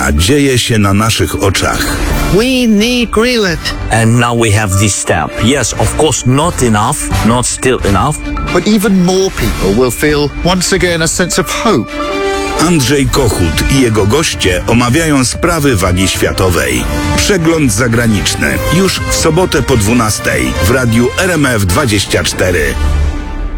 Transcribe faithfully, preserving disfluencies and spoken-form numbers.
Zmiana dzieje się na naszych oczach. We need Greenland. And now we have this step. Yes, of course, not enough, not still enough. But even more people will feel once again a sense of hope. Andrzej Kochut i jego goście omawiają sprawy wagi światowej. Przegląd zagraniczny już w sobotę po dwunastej w radiu R M F dwadzieścia cztery.